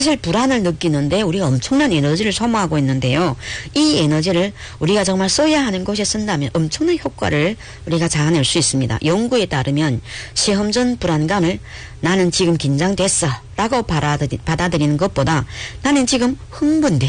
사실 불안을 느끼는데 우리가 엄청난 에너지를 소모하고 있는데요. 이 에너지를 우리가 정말 써야 하는 곳에 쓴다면 엄청난 효과를 우리가 자아낼 수 있습니다. 연구에 따르면 시험 전 불안감을 나는 지금 긴장됐어 라고 받아들이는 것보다 나는 지금 흥분돼